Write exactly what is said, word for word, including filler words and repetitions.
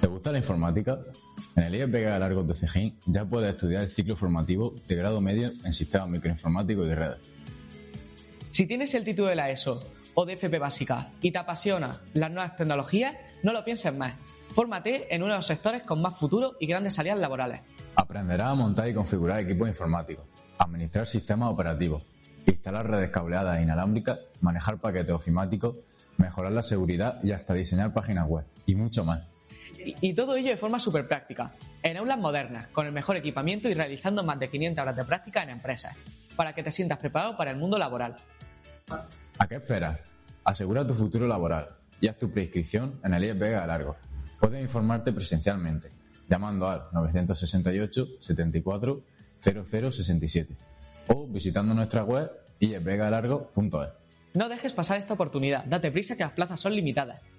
¿Te gusta la informática? En el I E S Vega Largo de Cejín ya puedes estudiar el ciclo formativo de grado medio en sistemas microinformáticos y redes. Si tienes el título de la ESO o de F P básica y te apasiona las nuevas tecnologías, no lo pienses más. Fórmate en uno de los sectores con más futuro y grandes salidas laborales. Aprenderás a montar y configurar equipos informáticos, administrar sistemas operativos, instalar redes cableadas e inalámbricas, manejar paquetes ofimáticos, mejorar la seguridad y hasta diseñar páginas web, y mucho más. Y, y todo ello de forma súper práctica, en aulas modernas, con el mejor equipamiento y realizando más de quinientas horas de práctica en empresas, para que te sientas preparado para el mundo laboral. ¿A qué esperas? Asegura tu futuro laboral y haz tu preinscripción en el I E S Vega Largo. Puedes informarte presencialmente, llamando al nueve seis ocho, setenta y cuatro, cero cero sesenta y siete o visitando nuestra web i e s vega largo punto es. No dejes pasar esta oportunidad, date prisa que las plazas son limitadas.